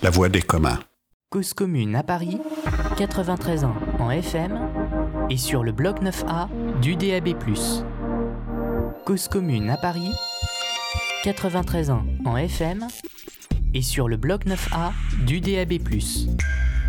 La voix des communs. Cause commune à Paris, 93 ans en FM et sur le bloc 9A du DAB+. Cause commune à Paris, 93 ans en FM et sur le bloc 9A du DAB+.